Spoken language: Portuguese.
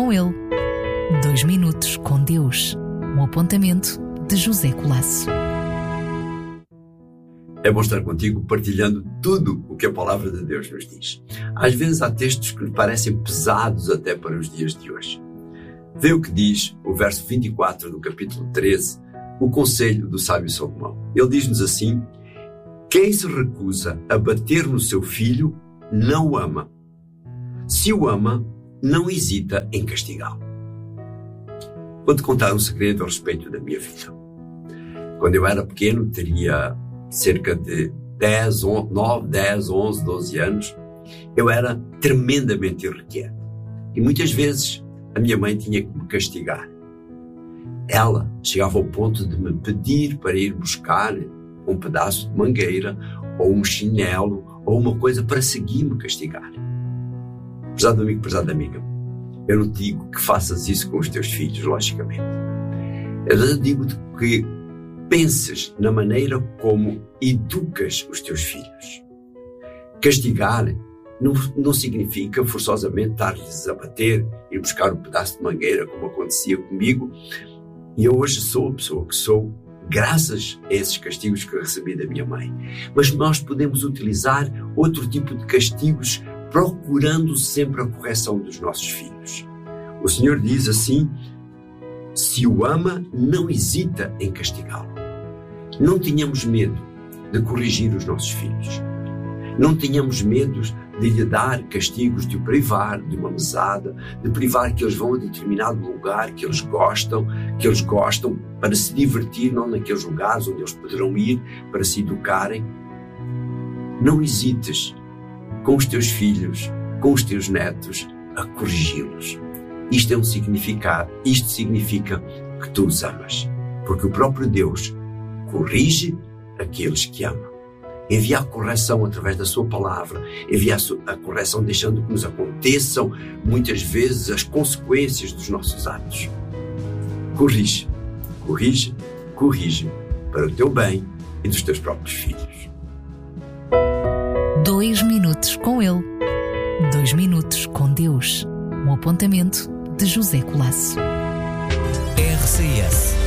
com Ele. 2 minutos com Deus. Um apontamento de José Colasso. É bom estar contigo partilhando tudo o que a palavra de Deus nos diz. Às vezes há textos que lhe parecem pesados até para os dias de hoje. Vê o que diz o verso 24 do capítulo 13, o conselho do sábio Salomão. Ele diz-nos assim: quem se recusa a bater no seu filho, não o ama. Se o ama, não hesita em castigá-lo. Vou-te contar um segredo a respeito da minha vida. Quando eu era pequeno, teria cerca de 9, 10, 11, 12 anos, eu era tremendamente irrequieto. E muitas vezes a minha mãe tinha que me castigar. Ela chegava ao ponto de me pedir para ir buscar um pedaço de mangueira, ou um chinelo, ou uma coisa para seguir me castigar. Prezado amigo, prezada amiga, eu não digo que faças isso com os teus filhos, logicamente. Eu digo-te que penses na maneira como educas os teus filhos. Castigar não significa forçosamente estar-lhes a bater, ir buscar um pedaço de mangueira, como acontecia comigo. E eu hoje sou a pessoa que sou, graças a esses castigos que eu recebi da minha mãe. Mas nós podemos utilizar outro tipo de castigos, procurando sempre a correção dos nossos filhos. O Senhor diz assim: se o ama, não hesita em castigá-lo. Não tenhamos medo de corrigir os nossos filhos. Não tenhamos medo de lhe dar castigos, de o privar de uma mesada, de privar que eles vão a determinado lugar que eles gostam para se divertir, não naqueles lugares onde eles poderão ir para se educarem. Não hesites com os teus filhos, com os teus netos, a corrigi-los. Isto significa que tu os amas, porque o próprio Deus corrige aqueles que ama. Envia a correção através da sua palavra, envia a correção deixando que nos aconteçam muitas vezes as consequências dos nossos atos. Corrige para o teu bem e dos teus próprios filhos. 2 minutos com Ele. 2 minutos com Deus. Um apontamento de José Colasso. RCS